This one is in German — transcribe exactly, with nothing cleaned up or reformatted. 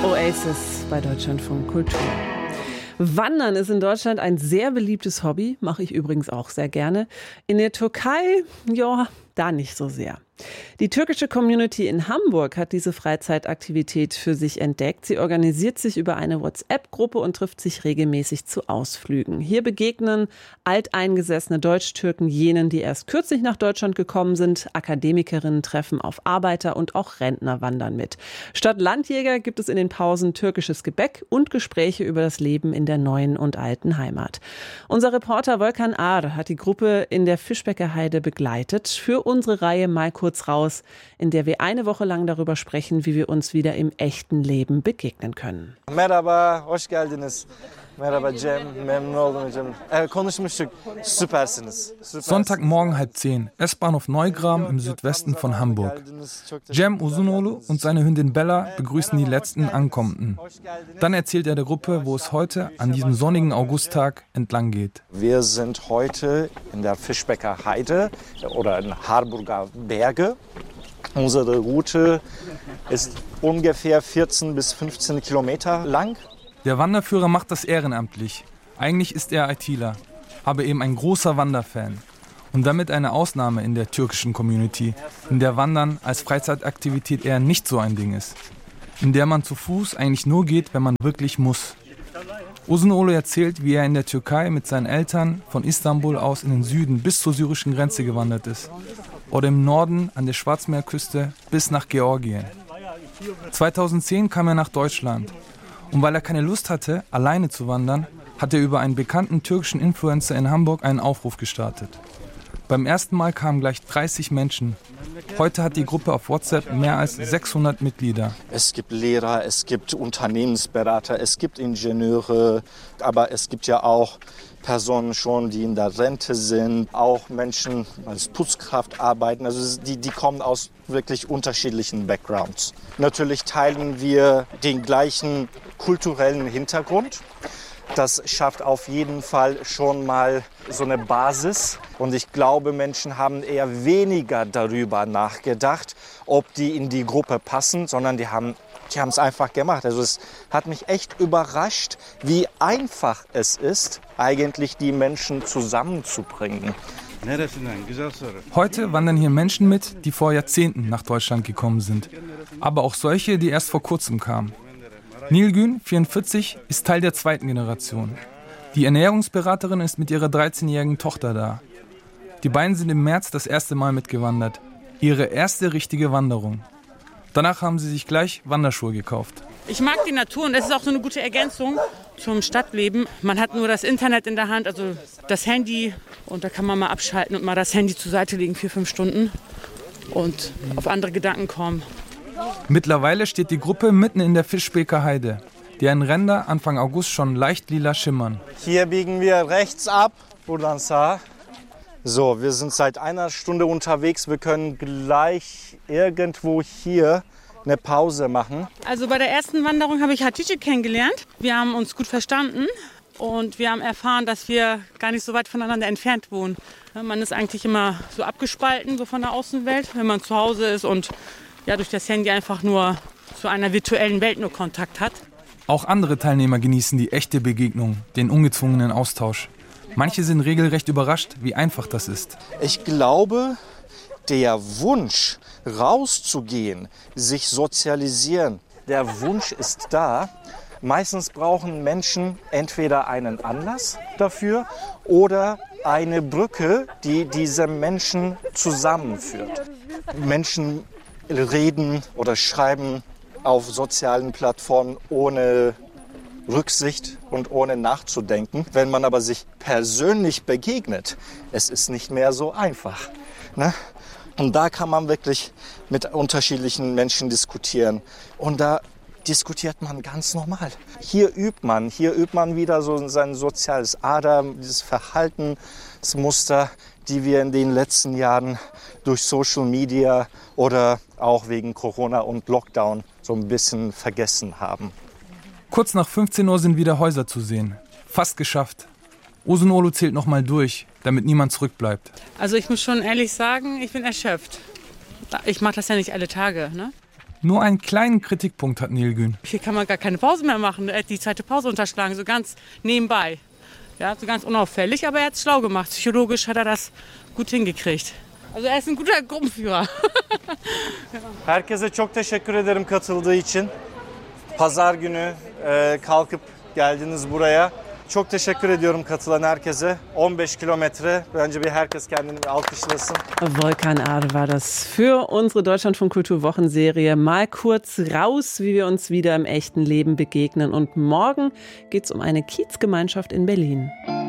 Oasis bei Deutschlandfunk Kultur. Wandern ist in Deutschland ein sehr beliebtes Hobby, mache ich übrigens auch sehr gerne. In der Türkei, ja, da nicht so sehr. Die türkische Community in Hamburg hat diese Freizeitaktivität für sich entdeckt. Sie organisiert sich über eine WhatsApp-Gruppe und trifft sich regelmäßig zu Ausflügen. Hier begegnen alteingesessene Deutsch-Türken jenen, die erst kürzlich nach Deutschland gekommen sind. Akademikerinnen treffen auf Arbeiter und auch Rentner wandern mit. Statt Landjäger gibt es in den Pausen türkisches Gebäck und Gespräche über das Leben in der neuen und alten Heimat. Unser Reporter Volkan Ağar hat die Gruppe in der Fischbecker Heide begleitet für unsere Reihe Mal kurz raus, in der wir eine Woche lang darüber sprechen, wie wir uns wieder im echten Leben begegnen können. Merhaba, hoş geldiniz. Merhaba Cem, memnun oldum Cem. Äh, konuşmuştuk, süpersiniz. Sonntagmorgen halb zehn, S-Bahnhof Neugram im Südwesten von Hamburg. Cem Uzunoğlu und seine Hündin Bella begrüßen die letzten Ankommenden. Dann erzählt er der Gruppe, wo es heute an diesem sonnigen Augusttag entlang geht. Wir sind heute in der Fischbecker Heide oder in Harburger Berge. Unsere Route ist ungefähr vierzehn bis fünfzehn Kilometer lang. Der Wanderführer macht das ehrenamtlich. Eigentlich ist er ITler, aber eben ein großer Wanderfan. Und damit eine Ausnahme in der türkischen Community, in der Wandern als Freizeitaktivität eher nicht so ein Ding ist. In der man zu Fuß eigentlich nur geht, wenn man wirklich muss. Uzunoğlu erzählt, wie er in der Türkei mit seinen Eltern von Istanbul aus in den Süden bis zur syrischen Grenze gewandert ist. Oder im Norden an der Schwarzmeerküste bis nach Georgien. zweitausendzehn kam er nach Deutschland. Und weil er keine Lust hatte, alleine zu wandern, hat er über einen bekannten türkischen Influencer in Hamburg einen Aufruf gestartet. Beim ersten Mal kamen gleich dreißig Menschen. Heute hat die Gruppe auf WhatsApp mehr als sechshundert Mitglieder. Es gibt Lehrer, es gibt Unternehmensberater, es gibt Ingenieure, aber es gibt ja auch Personen schon, die in der Rente sind, auch Menschen, die als Putzkraft arbeiten. Also die, die kommen aus wirklich unterschiedlichen Backgrounds. Natürlich teilen wir den gleichen kulturellen Hintergrund. Das schafft auf jeden Fall schon mal so eine Basis. Und ich glaube, Menschen haben eher weniger darüber nachgedacht, ob die in die Gruppe passen, sondern die haben die haben es einfach gemacht. Also es hat mich echt überrascht, wie einfach es ist, eigentlich die Menschen zusammenzubringen. Heute wandern hier Menschen mit, die vor Jahrzehnten nach Deutschland gekommen sind. Aber auch solche, die erst vor kurzem kamen. Nilgün, vierundvierzig, ist Teil der zweiten Generation. Die Ernährungsberaterin ist mit ihrer dreizehnjährigen Tochter da. Die beiden sind im März das erste Mal mitgewandert. Ihre erste richtige Wanderung. Danach haben sie sich gleich Wanderschuhe gekauft. Ich mag die Natur und es ist auch so eine gute Ergänzung zum Stadtleben. Man hat nur das Internet in der Hand, also das Handy. Und da kann man mal abschalten und mal das Handy zur Seite legen, vier, fünf Stunden. Und auf andere Gedanken kommen. Mittlerweile steht die Gruppe mitten in der Fischbecker Heide, deren Ränder Anfang August schon leicht lila schimmern. Hier biegen wir rechts ab, buradan sağa. So, wir sind seit einer Stunde unterwegs. Wir können gleich irgendwo hier eine Pause machen. Also bei der ersten Wanderung habe ich Hatice kennengelernt. Wir haben uns gut verstanden und wir haben erfahren, dass wir gar nicht so weit voneinander entfernt wohnen. Man ist eigentlich immer so abgespalten so von der Außenwelt, wenn man zu Hause ist und ja, durch das Handy einfach nur zu einer virtuellen Welt nur Kontakt hat. Auch andere Teilnehmer genießen die echte Begegnung, den ungezwungenen Austausch. Manche sind regelrecht überrascht, wie einfach das ist. Ich glaube, der Wunsch, rauszugehen, sich sozialisieren, der Wunsch ist da. Meistens brauchen Menschen entweder einen Anlass dafür oder eine Brücke, die diese Menschen zusammenführt. Menschen reden oder schreiben auf sozialen Plattformen ohne Rücksicht und ohne nachzudenken. Wenn man aber sich persönlich begegnet, es ist nicht mehr so einfach. Ne? Und da kann man wirklich mit unterschiedlichen Menschen diskutieren. Und da diskutiert man ganz normal. Hier übt man, hier übt man wieder so sein soziales Ader, dieses Verhaltensmuster, die wir in den letzten Jahren durch Social Media oder auch wegen Corona und Lockdown so ein bisschen vergessen haben. Kurz nach fünfzehn Uhr sind wieder Häuser zu sehen. Fast geschafft. Uzunoğlu zählt noch mal durch, damit niemand zurückbleibt. Also ich muss schon ehrlich sagen, ich bin erschöpft. Ich mache das ja nicht alle Tage, ne? Nur einen kleinen Kritikpunkt hat Nilgün. Hier kann man gar keine Pause mehr machen. Er hat die zweite Pause unterschlagen, so ganz nebenbei. Ja, so ganz unauffällig, aber er hat es schlau gemacht. Psychologisch hat er das gut hingekriegt. Also er ist ein guter Gruppenführer. Herkese çok teşekkür ederim katıldığı için. Pazar günü e, kalkıp geldiniz buraya. Çok teşekkür ediyorum katılan herkese. on beş Kilometre. Bence bir herkes kendini bir alkışlasın. Volkan Ade war das für unsere Deutschlandfunk Kultur Wochenserie. Mal kurz raus, wie wir uns wieder im echten Leben begegnen. Und morgen geht's um eine Kiezgemeinschaft in Berlin.